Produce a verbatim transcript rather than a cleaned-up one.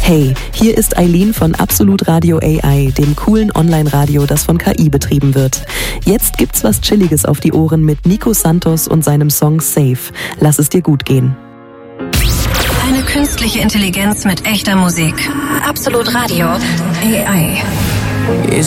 Hey, hier ist Eileen von Absolut Radio A I, dem coolen Online-Radio, das von K I betrieben wird. Jetzt gibt's was Chilliges auf die Ohren mit Nico Santos und seinem Song Safe. Lass es dir gut gehen. Eine künstliche Intelligenz mit echter Musik. Absolut Radio A I.